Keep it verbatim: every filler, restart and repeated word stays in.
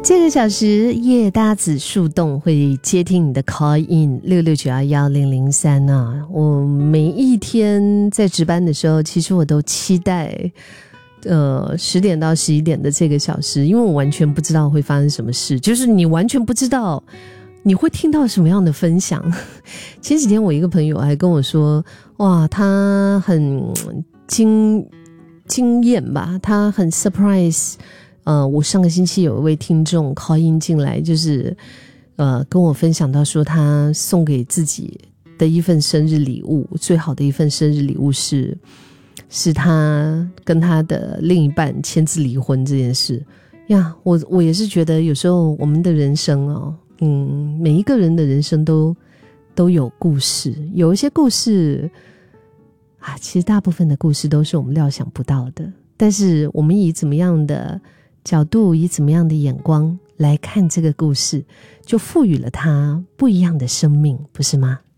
这个小时夜搭子树洞会接听你的 call in 六六九幺幺零零三啊。我每一天在值班的时候，其实我都期待呃十点到十一点的这个小时，因为我完全不知道会发生什么事，就是你完全不知道你会听到什么样的分享。前几天我一个朋友还跟我说，哇，他很惊惊艳吧，他很 surprise。呃，我上个星期有一位听众 call in 进来，就是呃跟我分享到说，他送给自己的一份生日礼物，最好的一份生日礼物是是他跟他的另一半签字离婚这件事呀。我我也是觉得有时候我们的人生哦，嗯，每一个人的人生都都有故事，有一些故事啊，其实大部分的故事都是我们料想不到的，但是我们以怎么样的角度，以怎么样的眼光来看这个故事，就赋予了它不一样的生命，不是吗？